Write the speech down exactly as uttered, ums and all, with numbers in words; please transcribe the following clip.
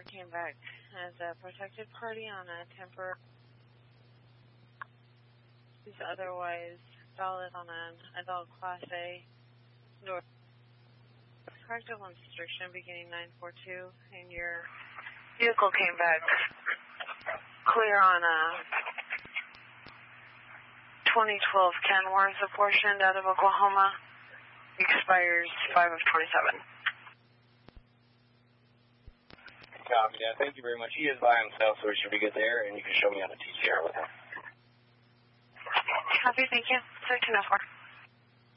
driver came back as a protected party on a temporary. He's otherwise valid on an adult Class A. North. Corrective on restriction beginning nine four two, and your vehicle came back clear on a twenty twelve Kenworth apportioned out of Oklahoma. Expires five of twenty-seven. Copy that. Thank you very much. He is by himself, so it should be good there, and you can show me on the T C R with him. Copy, thank you. thirteen oh four.